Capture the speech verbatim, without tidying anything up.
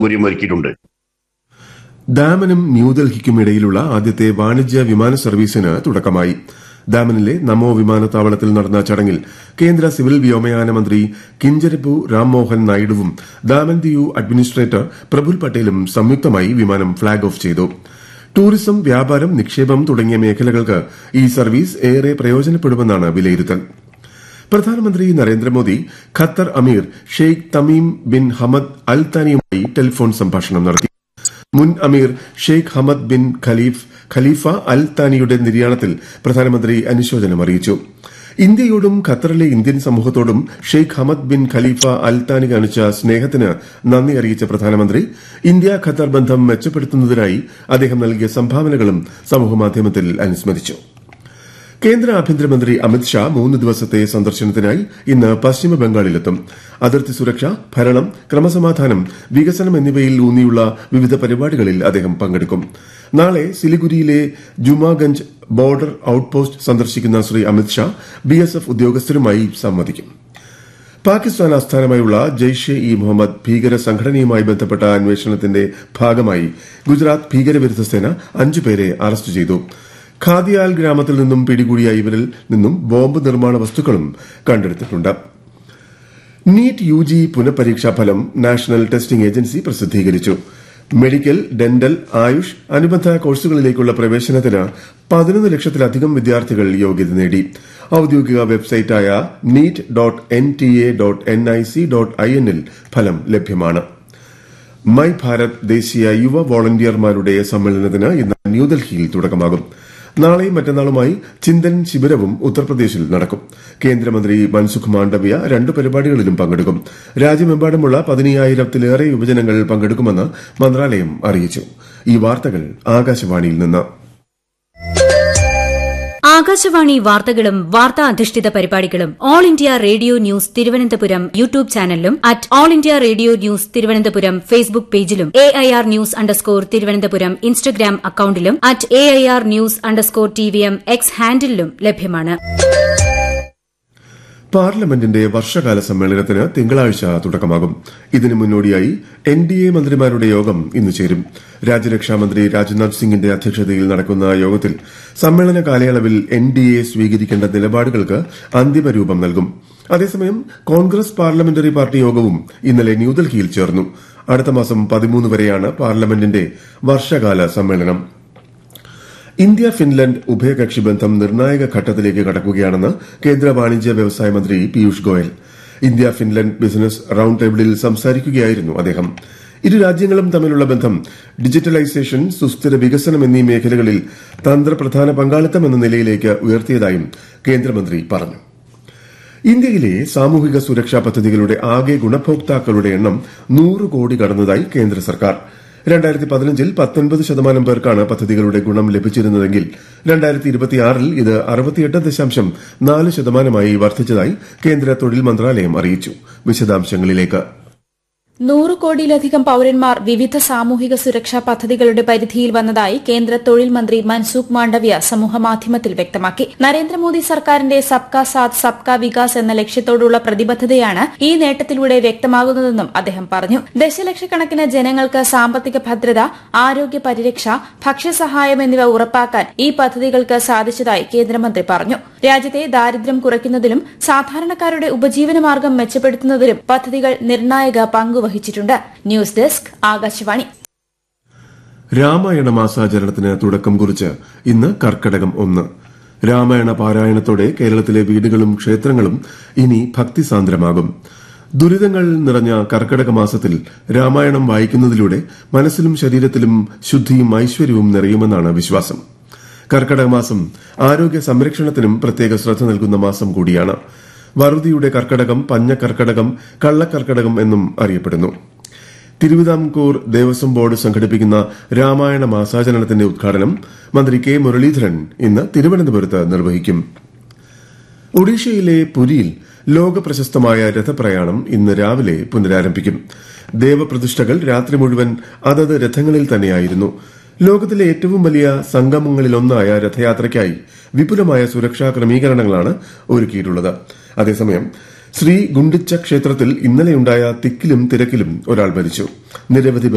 ഒരുക്കിയിട്ടുണ്ട്. ദാമനും ന്യൂഡൽഹിക്കും ഇടയിലുള്ള ആദ്യത്തെ വാണിജ്യ വിമാന സർവീസിന് തുടക്കമായി. ദാമനിലെ നമോ വിമാനത്താവളത്തിൽ നടന്ന ചടങ്ങിൽ കേന്ദ്ര സിവിൽ വ്യോമയാന മന്ത്രി കിഞ്ചരപ്പു രാംമോഹൻ നായിഡുവും ദാമൻ ദിയു അഡ്മിനിസ്ട്രേറ്റർ പ്രഫുൽ പട്ടേലും സംയുക്തമായി വിമാനം ഫ്ളാഗ് ഓഫ് ചെയ്തു. ടൂറിസം, വ്യാപാരം, നിക്ഷേപം തുടങ്ങിയ മേഖലകൾക്ക് ഈ സർവീസ് ഏറെ പ്രയോജനപ്പെടുമെന്നാണ് വിലയിരുത്തൽ. പ്രധാനമന്ത്രി നരേന്ദ്രമോദി ഖത്തർ അമീർ Sheikh Tamim bin Hamad Al താനിയുമായി telephone സംഭാഷണം നടത്തി. മുൻ അമീർ ഷെയ്ഖ് ഹമദ് ബിൻ ഖലീഫ് ഖലീഫ അൽ താനിയുടെ നിര്യാണത്തിൽ പ്രധാനമന്ത്രി അനുശോചനം അറിയിച്ചു. ഇന്ത്യയോടും ഖത്തറിലെ Indian സമൂഹത്തോടും Sheikh Hamad bin Khalifa അൽ താനി കാണിച്ച സ്നേഹത്തിന് നന്ദി അറിയിച്ച പ്രധാനമന്ത്രി ഇന്ത്യ ഖത്തർ ബന്ധം മെച്ചപ്പെടുത്തുന്നതിനായി അദ്ദേഹം നൽകിയ സംഭാവനകളും സമൂഹമാധ്യമത്തിൽ അനുസ്മരിച്ചു. കേന്ദ്ര ആഭ്യന്തരമന്ത്രി അമിത്ഷാ മൂന്ന് ദിവസത്തെ സന്ദർശനത്തിനായി ഇന്ന് പശ്ചിമബംഗാളിലെത്തും. അതിർത്തി സുരക്ഷ, ഭരണം, ക്രമസമാധാനം, വികസനം എന്നിവയിൽ ഊന്നിയുള്ള വിവിധ പരിപാടികളിൽ അദ്ദേഹം പങ്കെടുക്കും. നാളെ സിലിഗുരിയിലെ ജുമാഗഞ്ച് ബോർഡർ ഔട്ട്പോസ്റ്റ് സന്ദർശിക്കുന്ന ശ്രീ അമിത്ഷാ ബിഎസ്എഫ് ഉദ്യോഗസ്ഥരുമായി സംവദിക്കും. പാകിസ്ഥാൻ ആസ്ഥാനമായുള്ള ജെയ്ഷെ ഇ മുഹമ്മദ് ഭീകര സംഘടനയുമായി ബന്ധപ്പെട്ട അന്വേഷണത്തിന്റെ ഭാഗമായി ഗുജറാത്ത് ഭീകരവിരുദ്ധ സേന അഞ്ചുപേരെ അറസ്റ്റ് ചെയ്തു. ഖാദിയാൽ ഗ്രാമത്തിൽ നിന്നും പിടികൂടിയ ഇവരിൽ നിന്നും ബോംബ് നിർമ്മാണ വസ്തുക്കളും കണ്ടെടുത്തിട്ടുണ്ട്. നീറ്റ് യുജി പുനഃപരീക്ഷാ ഫലം നാഷണൽ ടെസ്റ്റിംഗ് ഏജൻസി പ്രസിദ്ധീകരിച്ചു. മെഡിക്കൽ, ഡെന്റൽ, ആയുഷ് അനുബന്ധ കോഴ്സുകളിലേക്കുള്ള പ്രവേശനത്തിന് പതിനൊന്ന് ലക്ഷത്തിലധികം വിദ്യാർത്ഥികൾ യോഗ്യത നേടി. ഔദ്യോഗിക വെബ്സൈറ്റായ NEET dot N T A dot N I C dot I എന്നിൽ ഫലം ലഭ്യമാണ്. മൈ ഭാരത് ദേശീയ യുവ വോളണ്ടിയർമാരുടെ സമ്മേളനത്തിന് ഇന്ന് ന്യൂഡൽഹിയിൽ തുടക്കമാകും. നാളെയും മറ്റന്നാളുമായി ചിന്തൻ ശിബിരവും ഉത്തർപ്രദേശിൽ നടക്കും. കേന്ദ്രമന്ത്രി മൻസുഖ് മാണ്ഡവ്യ രണ്ട് പരിപാടികളിലും പങ്കെടുക്കും. രാജ്യമെമ്പാടുമുള്ള പതിനയ്യായിരത്തിലേറെ യുവജനങ്ങൾ പങ്കെടുക്കുമെന്ന് മന്ത്രാലയം അറിയിച്ചു. ഈ വാർത്തകൾ ആകാശവാണിയിൽ നിന്ന്. ആകാശവാണി വാർത്തകളും വാർത്താ അധിഷ്ഠിത പരിപാടികളും all India radio news Thiruvananthapuram YouTube ചാനലിലും at all India radio news Thiruvananthapuram Facebook പേജിലും A I R news underscore Thiruvananthapuram Instagram അക്കൌണ്ടിലും at A I R news underscore T V M X ഹാൻഡിലും ലഭ്യമാണ്. പാർലമെന്റിന്റെ വർഷകാല സമ്മേളനത്തിന് തിങ്കളാഴ്ച തുടക്കമാകും. ഇതിനു മുന്നോടിയായി എൻ ഡി എ മന്ത്രിമാരുടെ യോഗം ഇന്ന് ചേരും. രാജ്യരക്ഷാമന്ത്രി രാജ്നാഥ് സിംഗിന്റെ അധ്യക്ഷതയിൽ നടക്കുന്ന യോഗത്തിൽ സമ്മേളന കാലയളവിൽ എൻ ഡി എ സ്വീകരിക്കേണ്ട നിലപാടുകൾക്ക് അന്തിമ രൂപം നൽകും. അതേസമയം കോൺഗ്രസ് പാർലമെന്ററി പാർട്ടി യോഗവും ഇന്നലെ ന്യൂഡൽഹിയിൽ ചേർന്നു. അടുത്ത മാസം പതിമൂന്ന് വരെയാണ് പാർലമെന്റിന്റെ വർഷകാല സമ്മേളനം. ഇന്ത്യ ഫിൻലൻഡ് ഉഭയകക്ഷി ബന്ധം നിർണായക ഘട്ടത്തിലേക്ക് കടക്കുകയാണെന്ന് കേന്ദ്ര വാണിജ്യ വ്യവസായ മന്ത്രി Piyush Goyal. India Finland business round ടേബിളിൽ സംസാരിക്കുകയായിരുന്നു അദ്ദേഹം. ഇരു രാജ്യങ്ങളും തമ്മിലുള്ള ബന്ധം ഡിജിറ്റലൈസേഷൻ, സുസ്ഥിര വികസനം എന്നീ മേഖലകളിൽ തന്ത്രപ്രധാന പങ്കാളിത്തം എന്ന നിലയിലേക്ക് ഉയർത്തിയതായും കേന്ദ്രമന്ത്രി പറഞ്ഞു. ഇന്ത്യയിലെ സാമൂഹിക സുരക്ഷാ പദ്ധതികളുടെ ആകെ ഗുണഭോക്താക്കളുടെ എണ്ണം നൂറ് കോടി കടന്നതായി കേന്ദ്ര സർക്കാർ. രണ്ടായിരത്തി പതിനഞ്ചിൽ പത്തൊൻപത് ശതമാനം പേർക്കാണ് പദ്ധതികളുടെ ഗുണം ലഭിച്ചിരുന്നതെങ്കിൽ രണ്ടായിരത്തി ഇരുപത്തിയാറിൽ ഇത് അറുപത്തിയെട്ട് ദശാംശം നാല് ശതമാനമായി വർദ്ധിച്ചതായി കേന്ദ്ര തൊഴിൽ മന്ത്രാലയം അറിയിച്ചു. വിശദാംശങ്ങളിലേക്ക്. നൂറ് കോടിയിലധികം പൌരന്മാർ വിവിധ സാമൂഹിക സുരക്ഷാ പദ്ധതികളുടെ പരിധിയിൽ വന്നതായി കേന്ദ്ര തൊഴിൽ മന്ത്രി മൻസുഖ് മാണ്ഡവ്യ സമൂഹമാധ്യമത്തിൽ വ്യക്തമാക്കി. നരേന്ദ്രമോദി സർക്കാരിന്റെ സബ്കാ സാത്ത് സബ്കാ വികാസ് എന്ന ലക്ഷ്യത്തോടുള്ള പ്രതിബദ്ധതയാണ് ഈ നേട്ടത്തിലൂടെ വ്യക്തമാകുന്നതെന്നും അദ്ദേഹം പറഞ്ഞു. ദശലക്ഷക്കണക്കിന് ജനങ്ങൾക്ക് സാമ്പത്തിക ഭദ്രത, ആരോഗ്യ പരിരക്ഷ, ഭക്ഷ്യസഹായം എന്നിവ ഉറപ്പാക്കാൻ ഈ പദ്ധതികൾക്ക് സാധിച്ചതായി കേന്ദ്രമന്ത്രി പറഞ്ഞു. രാജ്യത്തെ ദാരിദ്ര്യം കുറയ്ക്കുന്നതിലും സാധാരണക്കാരുടെ ഉപജീവനമാർഗ്ഗം മെച്ചപ്പെടുത്തുന്നതിലും പദ്ധതികൾ നിർണായക പങ്കുവഹിച്ചു. News desk Akashvani. രാമായണ മാസാചരണത്തിന് തുടക്കം കുറിച്ച് ഇന്ന് കർക്കടകം ഒന്ന്. രാമായണ പാരായണത്തോടെ കേരളത്തിലെ വീടുകളും ക്ഷേത്രങ്ങളും ഇനി ഭക്തിസാന്ദ്രമാകും. ദുരിതങ്ങൾ നിറഞ്ഞ കർക്കടക മാസത്തിൽ രാമായണം വായിക്കുന്നതിലൂടെ മനസ്സിലും ശരീരത്തിലും ശുദ്ധിയും ഐശ്വര്യവും നിറയുമെന്നാണ് വിശ്വാസം. കർക്കടക മാസം ആരോഗ്യ സംരക്ഷണത്തിനും പ്രത്യേക ശ്രദ്ധ നൽകുന്ന മാസം കൂടിയാണ്. വറുതിയുടെ കർക്കടകം, പഞ്ഞക്കർക്കടകം, കള്ളക്കർക്കടകം എന്നും അറിയപ്പെടുന്നു. തിരുവിതാംകൂർ ദേവസ്വം ബോർഡ് സംഘടിപ്പിക്കുന്ന രാമായണ മാസാചരണത്തിന്റെ ഉദ്ഘാടനം മന്ത്രി കെ മുരളീധരൻ ഇന്ന് തിരുവനന്തപുരത്ത് നിർവഹിക്കും. ഒഡീഷയിലെ പുരിയിൽ ലോകപ്രശസ്തമായ രഥപ്രയാണം ഇന്ന് രാവിലെ പുനരാരംഭിക്കും. ദേവപ്രതിഷ്ഠകൾ രാത്രി മുഴുവൻ അതത് രഥങ്ങളിൽ തന്നെയായിരുന്നു. ലോകത്തിലെ ഏറ്റവും വലിയ സംഗമങ്ങളിലൊന്നായ രഥയാത്രയ്ക്കായി വിപുലമായ സുരക്ഷാ ക്രമീകരണങ്ങളാണ് ഒരുക്കിയിട്ടുള്ളത്. അതേസമയം ശ്രീ ഗുണ്ടിച്ച ക്ഷേത്രത്തിൽ ഇന്നലെയുണ്ടായ തിക്കിലും തിരക്കിലും ഒരാൾ മരിച്ചു. നിരവധി